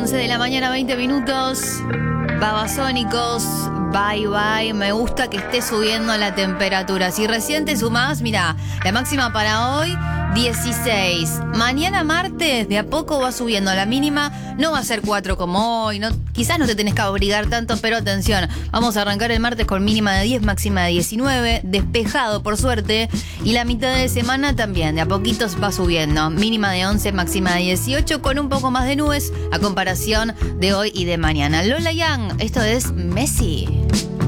11 de la mañana, 20 minutos. Babasónicos, bye bye. Me gusta que esté subiendo la temperatura. Si recién te sumás, mira, la máxima para hoy, 16. Mañana martes, de a poco va subiendo. La mínima no va a ser 4 como hoy. No, quizás no te tenés que abrigar tanto, pero atención. Vamos a arrancar el martes con mínima de 10, máxima de 19. Despejado, por suerte. Y la mitad de semana también, de a poquitos va subiendo. Mínima de 11, máxima de 18, con un poco más de nubes a comparación de hoy y de mañana. Lola Young, esto es Messi.